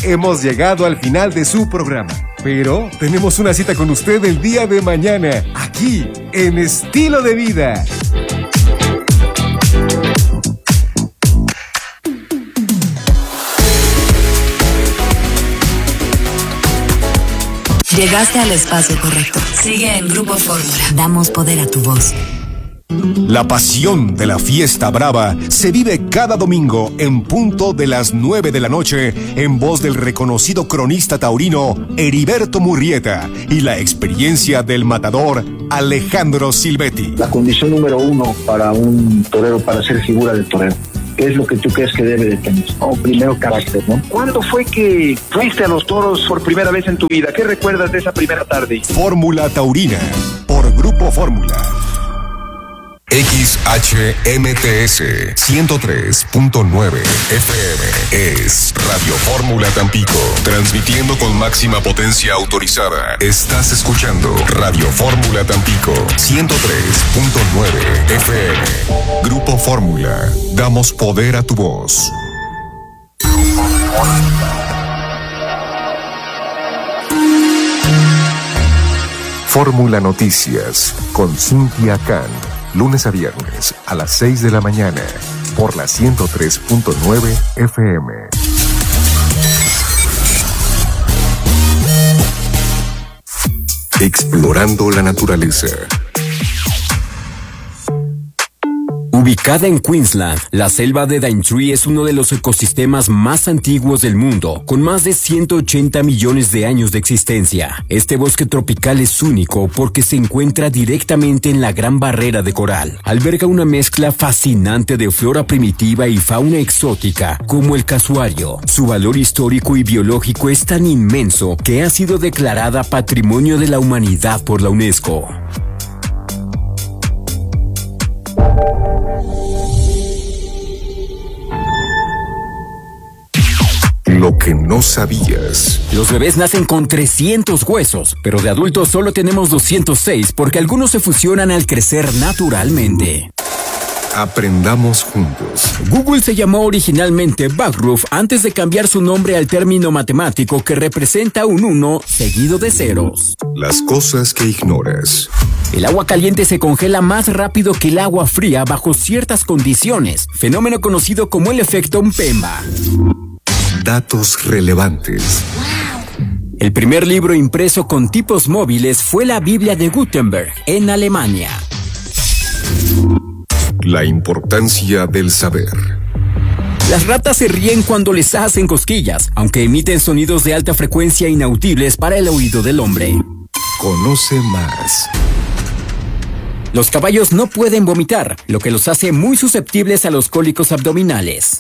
hemos llegado al final de su programa. Pero tenemos una cita con usted el día de mañana, aquí, en Estilo de Vida. Llegaste al espacio correcto. Sigue en Grupo Fórmula. Damos poder a tu voz. La pasión de la fiesta brava se vive cada domingo en punto de las 9 de la noche en voz del reconocido cronista taurino Heriberto Murrieta y la experiencia del matador Alejandro Silvetti. La condición número uno para un torero, para ser figura del torero, ¿qué es lo que tú crees que debe de tener? Primero, carácter, ¿no? ¿Cuándo fue que fuiste a los toros por primera vez en tu vida? ¿Qué recuerdas de esa primera tarde? Fórmula Taurina, por Grupo Fórmula. XHMTS 103.9 FM es Radio Fórmula Tampico, transmitiendo con máxima potencia autorizada. Estás escuchando Radio Fórmula Tampico 103.9 FM. Grupo Fórmula, damos poder a tu voz. Fórmula Noticias con Cintia Can. Lunes a viernes a las 6 de la mañana por la 103.9 FM. Explorando la naturaleza. Ubicada en Queensland, la selva de Daintree es uno de los ecosistemas más antiguos del mundo, con más de 180 millones de años de existencia. Este bosque tropical es único porque se encuentra directamente en la Gran Barrera de Coral. Alberga una mezcla fascinante de flora primitiva y fauna exótica, como el casuario. Su valor histórico y biológico es tan inmenso que ha sido declarada Patrimonio de la Humanidad por la UNESCO. Lo que no sabías. Los bebés nacen con 300 huesos, pero de adultos solo tenemos 206 porque algunos se fusionan al crecer naturalmente. Aprendamos juntos. Google se llamó originalmente Backroof antes de cambiar su nombre al término matemático que representa un 1 seguido de ceros. Las cosas que ignoras. El agua caliente se congela más rápido que el agua fría bajo ciertas condiciones, fenómeno conocido como el efecto Mpemba. Datos relevantes. El primer libro impreso con tipos móviles fue la Biblia de Gutenberg, en Alemania. La importancia del saber. Las ratas se ríen cuando les hacen cosquillas, aunque emiten sonidos de alta frecuencia inaudibles para el oído del hombre. Conoce más. Los caballos no pueden vomitar, lo que los hace muy susceptibles a los cólicos abdominales.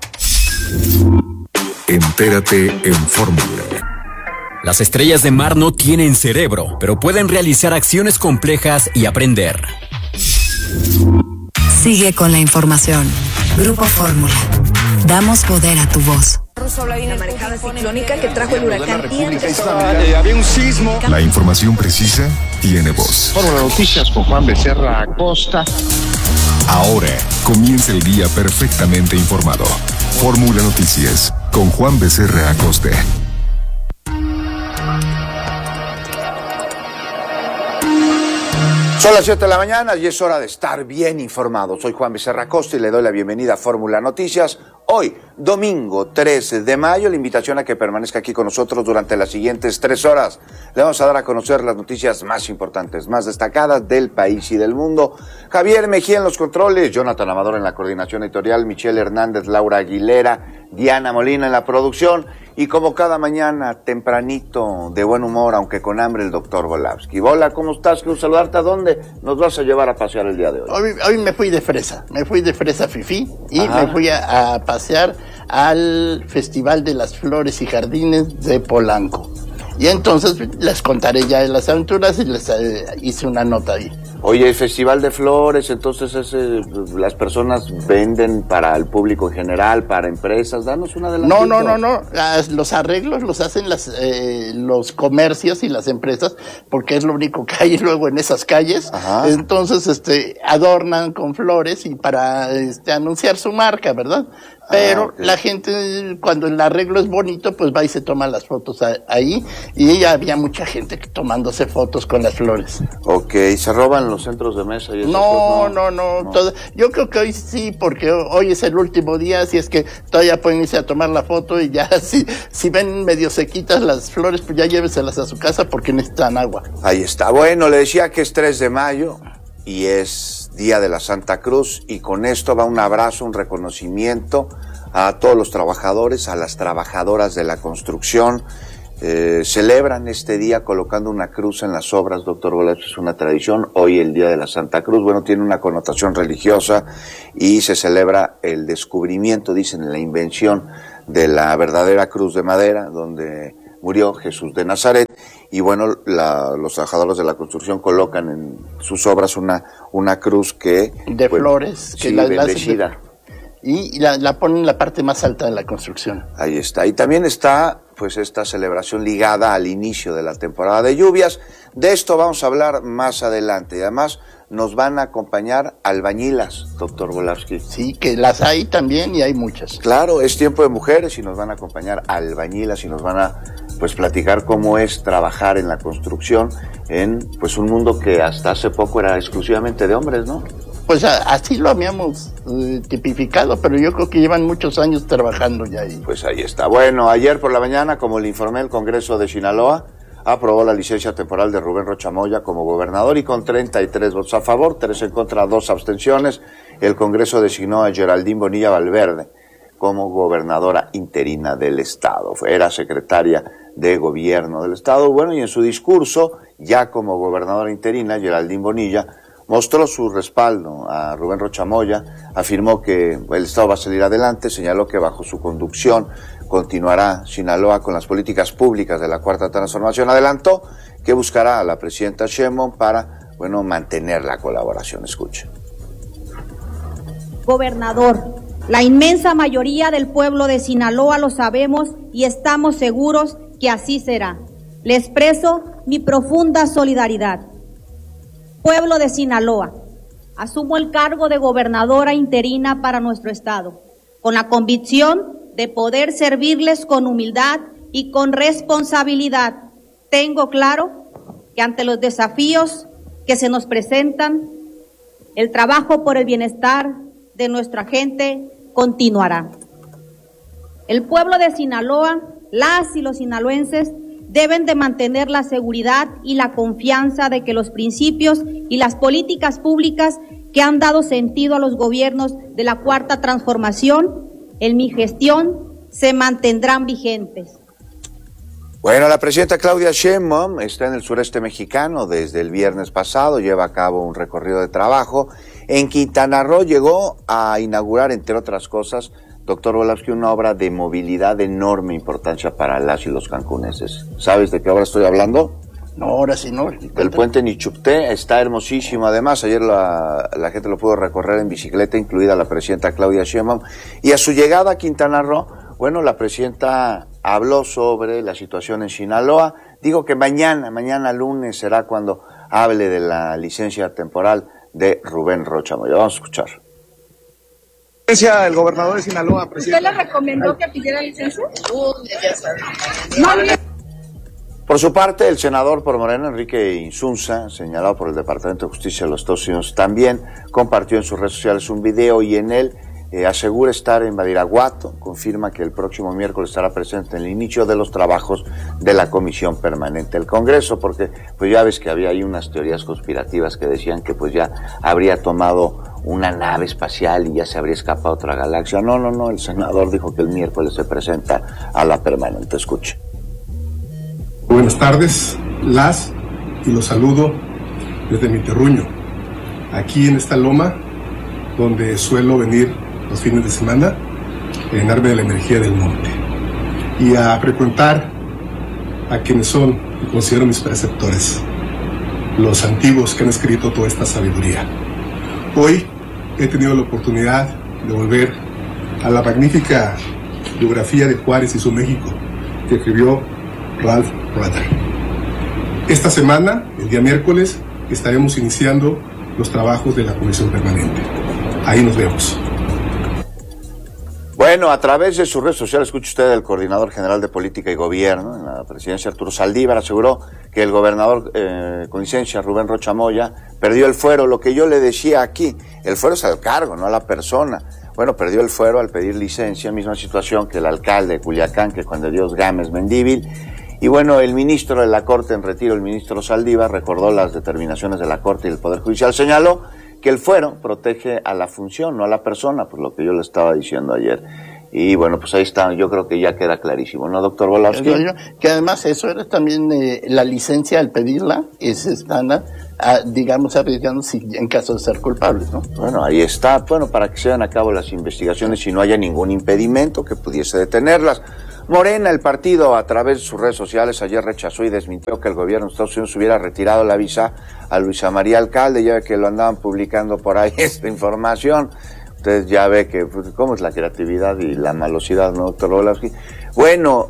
Entérate en Fórmula. Las estrellas de mar no tienen cerebro, pero pueden realizar acciones complejas y aprender. Sigue con la información. Grupo Fórmula. Damos poder a tu voz. La marejada ciclónica que trajo el huracán Ian. Había un sismo. La información precisa tiene voz. Fórmula Noticias con Juan Becerra Acosta. Ahora comienza el día perfectamente informado. Fórmula Noticias con Juan Becerra Acosta. Son las 7 de la mañana y es hora de estar bien informado. Soy Juan Becerra Acosta y le doy la bienvenida a Fórmula Noticias. Hoy, domingo 13 de mayo, la invitación a que permanezca aquí con nosotros durante las siguientes 3 horas. Le vamos a dar a conocer las noticias más importantes, más destacadas del país y del mundo. Javier Mejía en los controles, Jonathan Amador en la coordinación editorial, Michelle Hernández, Laura Aguilera, Diana Molina en la producción. Y como cada mañana, tempranito, de buen humor, aunque con hambre, el doctor Volavsky. Hola, ¿cómo estás? Quiero saludarte. ¿A dónde nos vas a llevar a pasear el día de hoy? Hoy me fui de fresa fifí y me fui a pasear al Festival de las Flores y Jardines de Polanco. Y entonces les contaré ya de las aventuras y les hice una nota ahí. Oye, el Festival de Flores, entonces las personas venden para el público en general, para empresas. Danos una de las... No. Los arreglos los hacen los comercios y las empresas, porque es lo único que hay luego en esas calles. Ajá. Entonces, adornan con flores y para anunciar su marca, ¿verdad? Pero okay. La gente, cuando el arreglo es bonito, pues va y se toma las fotos ahí, y ya había mucha gente tomándose fotos con las flores. Ok, ¿se roban los centros de mesa? Y eso? No. Yo creo que hoy sí, porque hoy es el último día, así es que todavía pueden irse a tomar la foto y ya, si ven medio sequitas las flores, pues ya lléveselas a su casa porque necesitan agua. Ahí está. Bueno, le decía que es 3 de mayo y es Día de la Santa Cruz, y con esto va un abrazo, un reconocimiento a todos los trabajadores, a las trabajadoras de la construcción. Celebran este día colocando una cruz en las obras, doctor Volesky, es una tradición. Hoy el Día de la Santa Cruz, bueno, tiene una connotación religiosa y se celebra el descubrimiento, dicen, la invención de la verdadera cruz de madera, donde murió Jesús de Nazaret. Y bueno, los trabajadores de la construcción colocan en sus obras una cruz que... De flores. Que sí, bendecida. Y la ponen en la parte más alta de la construcción. Ahí está. Y también está pues esta celebración ligada al inicio de la temporada de lluvias. De esto vamos a hablar más adelante. Y además nos van a acompañar albañilas, doctor Volesky. Sí, que las hay también y hay muchas. Claro, es tiempo de mujeres y nos van a acompañar albañilas y nos van a pues platicar cómo es trabajar en la construcción en pues un mundo que hasta hace poco era exclusivamente de hombres, ¿no? Pues así lo habíamos tipificado, pero yo creo que llevan muchos años trabajando ya ahí. Pues ahí está. Bueno, ayer por la mañana, como le informé, el Congreso de Sinaloa aprobó la licencia temporal de Rubén Rocha Moya como gobernador, y con 33 votos a favor, 3 en contra, 2 abstenciones, el Congreso designó a Geraldine Bonilla Valverde como gobernadora interina del Estado. Era secretaria de Gobierno del Estado. Bueno, y en su discurso, ya como gobernadora interina, Geraldine Bonilla mostró su respaldo a Rubén Rocha Moya, afirmó que el Estado va a salir adelante, señaló que bajo su conducción continuará Sinaloa con las políticas públicas de la Cuarta Transformación. Adelantó que buscará a la presidenta Sheinbaum para, bueno, mantener la colaboración. Escuche. Gobernador, la inmensa mayoría del pueblo de Sinaloa lo sabemos y estamos seguros que así será. Le expreso mi profunda solidaridad. Pueblo de Sinaloa, asumo el cargo de gobernadora interina para nuestro estado, con la convicción de poder servirles con humildad y con responsabilidad. Tengo claro que ante los desafíos que se nos presentan, el trabajo por el bienestar de nuestra gente continuará. El pueblo de Sinaloa, las y los sinaloenses, deben de mantener la seguridad y la confianza de que los principios y las políticas públicas que han dado sentido a los gobiernos de la Cuarta Transformación en mi gestión se mantendrán vigentes. Bueno, la presidenta Claudia Sheinbaum está en el sureste mexicano desde el viernes pasado, lleva a cabo un recorrido de trabajo. En Quintana Roo llegó a inaugurar, entre otras cosas, doctor Volesky, una obra de movilidad de enorme importancia para las y los cancuneses. ¿Sabes de qué obra estoy hablando? No, ahora sí no. El puente Nichupté está hermosísimo. Además, ayer la gente lo pudo recorrer en bicicleta, incluida la presidenta Claudia Sheinbaum. Y a su llegada a Quintana Roo, bueno, la presidenta habló sobre la situación en Sinaloa. Digo que mañana lunes será cuando hable de la licencia temporal de Rubén Rocha Moya. Vamos a escuchar. El gobernador de Sinaloa, presidente. ¿Usted le recomendó que pidiera licencia? Ya sabe. Por su parte, el senador por Morena, Enrique Insunza, señalado por el Departamento de Justicia de los Estados Unidos, también compartió en sus redes sociales un video y en él asegura estar en Badiraguato, confirma que el próximo miércoles estará presente en el inicio de los trabajos de la Comisión Permanente del Congreso, porque pues ya ves que había ahí unas teorías conspirativas que decían que pues ya habría tomado una nave espacial y ya se habría escapado a otra galaxia. No, el senador dijo que el miércoles se presenta a la Permanente. Escuche. Buenas tardes, y los saludo desde mi terruño, aquí en esta loma, donde suelo venir los fines de semana, a llenarme de la energía del monte y a frecuentar a quienes son y considero mis preceptores, los antiguos que han escrito toda esta sabiduría. Hoy he tenido la oportunidad de volver a la magnífica biografía de Juárez y su México, que escribió Ralph Rutter. Esta semana, el día miércoles, estaremos iniciando los trabajos de la Comisión Permanente. Ahí nos vemos. Bueno, Bueno, a través de sus redes sociales, escucha usted, el coordinador general de Política y Gobierno en la presidencia, Arturo Saldívar, aseguró que el gobernador con licencia, Rubén Rocha Moya, perdió el fuero. Lo que yo le decía aquí, el fuero es al cargo, no a la persona. Bueno, perdió el fuero al pedir licencia, misma situación que el alcalde de Culiacán, que Juan de Dios Gámez Mendívil. Y bueno, el ministro de la Corte en retiro, el ministro Saldívar, recordó las determinaciones de la Corte y el Poder Judicial. Señaló que el fuero protege a la función, no a la persona, por lo que yo le estaba diciendo ayer. Y bueno, pues ahí está, yo creo que ya queda clarísimo, ¿no, doctor Volosky? Que además eso era también la licencia al pedirla, es estándar, digamos, arriesgando en caso de ser culpables, ¿no? Bueno, ahí está, bueno, para que se lleven a cabo las investigaciones y no haya ningún impedimento que pudiese detenerlas. Morena, el partido, a través de sus redes sociales, ayer rechazó y desmintió que el gobierno de Estados Unidos hubiera retirado la visa a Luisa María Alcalde, ya que lo andaban publicando por ahí esta información. Ustedes ya ve que, pues, cómo es la creatividad y la malosidad, ¿no, doctor Volosky? Bueno,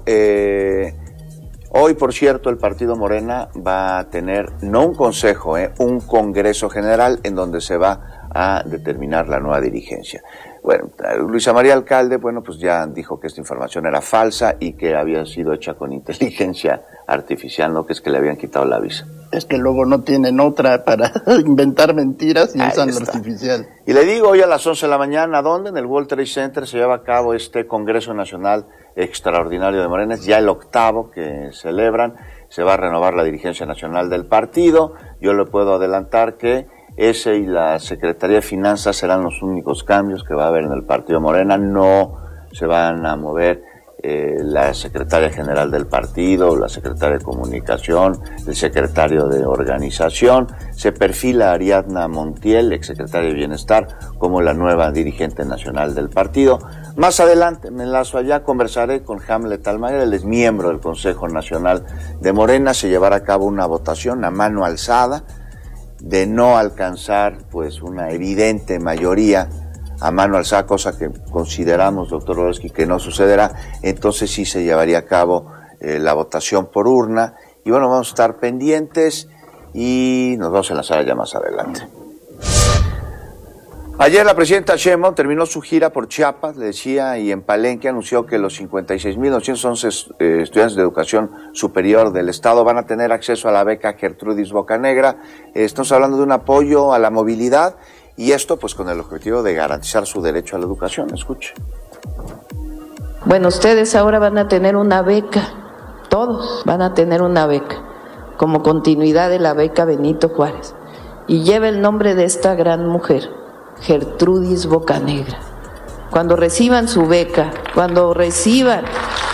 hoy, por cierto, el partido Morena va a tener, no un consejo, un congreso general en donde se va a determinar la nueva dirigencia. Bueno, Luisa María Alcalde, bueno, pues ya dijo que esta información era falsa y que había sido hecha con inteligencia artificial, no que es que le habían quitado la visa. Es que luego no tienen otra para inventar mentiras y usan lo artificial. Y le digo, hoy a las 11 de la mañana, ¿dónde? En el World Trade Center se lleva a cabo este Congreso Nacional Extraordinario de Morena, es ya el 8º que celebran, se va a renovar la dirigencia nacional del partido. Yo le puedo adelantar que ese y la Secretaría de Finanzas serán los únicos cambios que va a haber en el partido Morena. No se van a mover la secretaria general del partido, la secretaria de Comunicación, el secretario de Organización. Se perfila a Ariadna Montiel, exsecretaria de Bienestar, como la nueva dirigente nacional del partido. Más adelante, me enlazo allá, conversaré con Hamlet Almaguer, él es miembro del Consejo Nacional de Morena. Se llevará a cabo una votación a mano alzada. De no alcanzar pues una evidente mayoría a mano alzada, cosa que consideramos, doctor Volosky, que no sucederá, entonces sí se llevaría a cabo la votación por urna. Y bueno, vamos a estar pendientes y nos vamos a enlazar ya más adelante. Ayer la presidenta Sheinbaum terminó su gira por Chiapas, le decía, y en Palenque anunció que los 56,911 estudiantes de educación superior del Estado van a tener acceso a la beca Gertrudis Bocanegra. Estamos hablando de un apoyo a la movilidad y esto pues con el objetivo de garantizar su derecho a la educación. Escuche. Bueno, ustedes ahora van a tener una beca, todos van a tener una beca, como continuidad de la beca Benito Juárez, y lleva el nombre de esta gran mujer, Gertrudis Bocanegra. Cuando reciban su beca, cuando reciban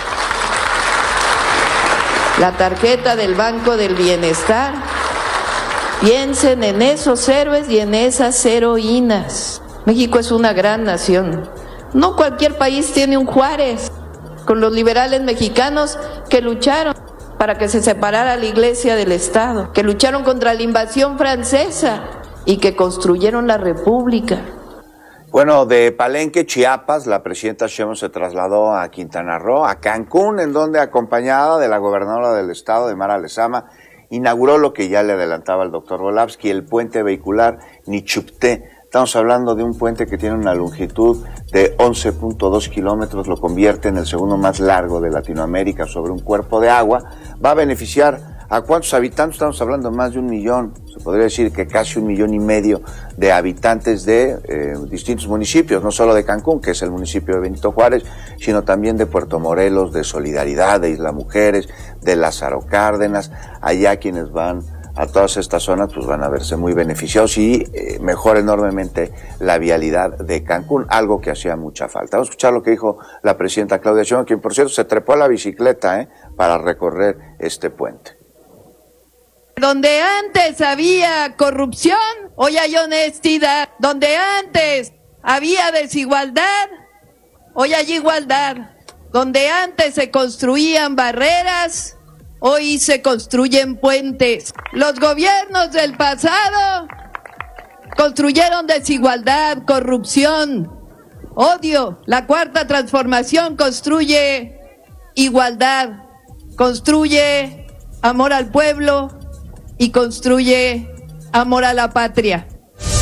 la tarjeta del Banco del Bienestar, piensen en esos héroes y en esas heroínas. México es una gran nación. No cualquier país tiene un Juárez, con los liberales mexicanos que lucharon para que se separara la Iglesia del Estado, que lucharon contra la invasión francesa y que construyeron la República. Bueno, de Palenque, Chiapas, la presidenta Sheinbaum se trasladó a Quintana Roo, a Cancún, en donde, acompañada de la gobernadora del estado, de Mara Lezama, inauguró lo que ya le adelantaba el doctor Volosky, el puente vehicular Nichupté. Estamos hablando de un puente que tiene una longitud de 11.2 kilómetros, lo convierte en el segundo más largo de Latinoamérica sobre un cuerpo de agua. Va a beneficiar ¿a cuántos habitantes? Estamos hablando de más de 1 millón, se podría decir que casi 1,5 millones de habitantes de distintos municipios, no solo de Cancún, que es el municipio de Benito Juárez, sino también de Puerto Morelos, de Solidaridad, de Isla Mujeres, de Lázaro Cárdenas. Allá quienes van a todas estas zonas pues van a verse muy beneficiados y mejora enormemente la vialidad de Cancún, algo que hacía mucha falta. Vamos a escuchar lo que dijo la presidenta Claudia Sheinbaum, quien por cierto se trepó a la bicicleta para recorrer este puente. Donde antes había corrupción, hoy hay honestidad. Donde antes había desigualdad, hoy hay igualdad. Donde antes se construían barreras, hoy se construyen puentes. Los gobiernos del pasado construyeron desigualdad, corrupción, odio. La Cuarta Transformación construye igualdad, construye amor al pueblo y construye amor a la patria.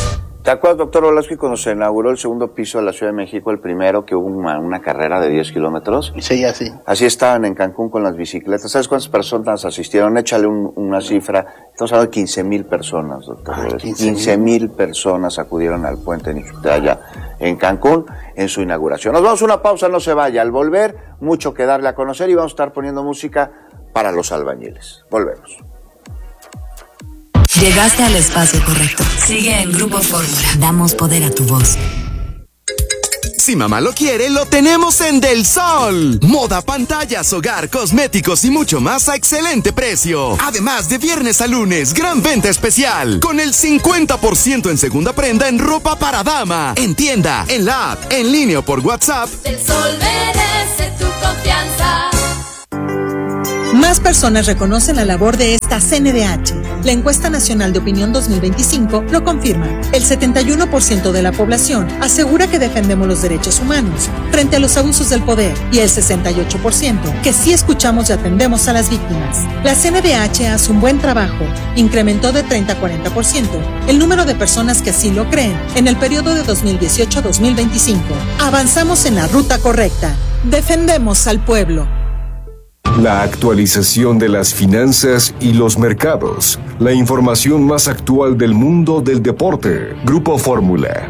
¿Te acuerdas, doctor Olasky, cuando se inauguró el segundo piso de la Ciudad de México, el primero, que hubo una carrera de 10 kilómetros? Sí, así. Así estaban en Cancún con las bicicletas. ¿Sabes cuántas personas asistieron? Échale una cifra. Estamos hablando de 15,000 personas, doctor. 15,000 personas acudieron al puente Nichutaya en Cancún en su inauguración. Nos vamos a una pausa, no se vaya. Al volver, mucho que darle a conocer y vamos a estar poniendo música para los albañiles. Volvemos. Llegaste al espacio correcto. Sigue en Grupo Fórmula. Damos poder a tu voz. Si mamá lo quiere, lo tenemos en Del Sol. Moda, pantallas, hogar, cosméticos y mucho más a excelente precio. Además, de viernes a lunes, gran venta especial. Con el 50% en segunda prenda en ropa para dama. En tienda, en la app, en línea o por WhatsApp. Del Sol merece tu confianza. Más personas reconocen la labor de esta CNDH. La encuesta nacional de opinión 2025 lo confirma. El 71% de la población asegura que defendemos los derechos humanos frente a los abusos del poder y el 68% que sí escuchamos y atendemos a las víctimas. La CNDH hace un buen trabajo. Incrementó de 30 a 40% el número de personas que así lo creen en el periodo de 2018 a 2025. Avanzamos en la ruta correcta. Defendemos al pueblo. La actualización de las finanzas y los mercados. La información más actual del mundo del deporte. Grupo Fórmula.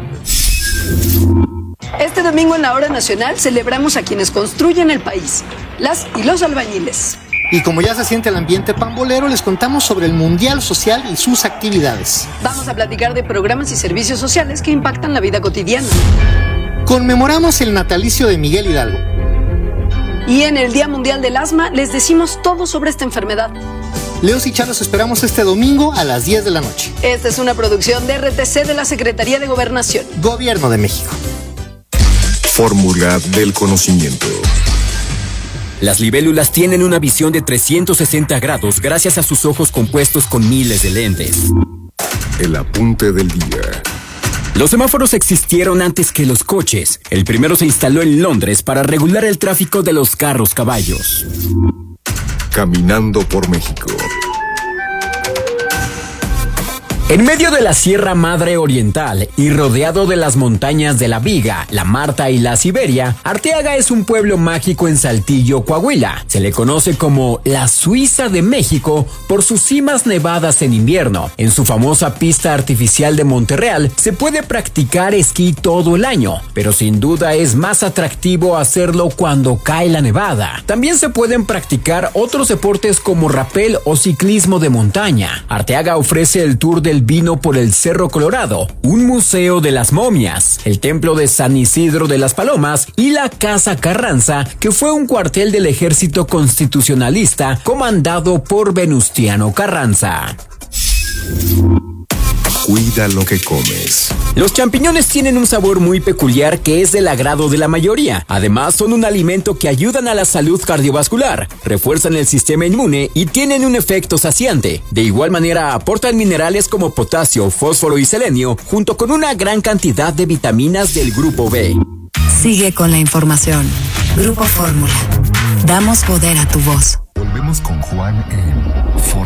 Este domingo en la Hora Nacional celebramos a quienes construyen el país, las y los albañiles. Y como ya se siente el ambiente pambolero, les contamos sobre el Mundial Social y sus actividades. Vamos a platicar de programas y servicios sociales que impactan la vida cotidiana. Conmemoramos el natalicio de Miguel Hidalgo. Y en el Día Mundial del Asma les decimos todo sobre esta enfermedad. Leos y Chá los esperamos este domingo a las 10 de la noche. Esta es una producción de RTC de la Secretaría de Gobernación. Gobierno de México. Fórmula del conocimiento. Las libélulas tienen una visión de 360 grados gracias a sus ojos compuestos con miles de lentes. El apunte del día. Los semáforos existieron antes que los coches. El primero se instaló en Londres para regular el tráfico de los carros-caballos. Caminando por México. En medio de la Sierra Madre Oriental y rodeado de las montañas de la Viga, la Marta y la Siberia, Arteaga es un pueblo mágico en Saltillo, Coahuila. Se le conoce como la Suiza de México por sus cimas nevadas en invierno. En su famosa pista artificial de Monterreal se puede practicar esquí todo el año, pero sin duda es más atractivo hacerlo cuando cae la nevada. También se pueden practicar otros deportes como rapel o ciclismo de montaña. Arteaga ofrece el tour del vino por el Cerro Colorado, un museo de las momias, el templo de San Isidro de las Palomas y la Casa Carranza, que fue un cuartel del ejército constitucionalista comandado por Venustiano Carranza. Cuida lo que comes. Los champiñones tienen un sabor muy peculiar que es del agrado de la mayoría. Además, son un alimento que ayudan a la salud cardiovascular, refuerzan el sistema inmune y tienen un efecto saciante. De igual manera, aportan minerales como potasio, fósforo y selenio, junto con una gran cantidad de vitaminas del grupo B. Sigue con la información. Grupo Fórmula. Damos poder a tu voz. Volvemos con Juan en Fórmula.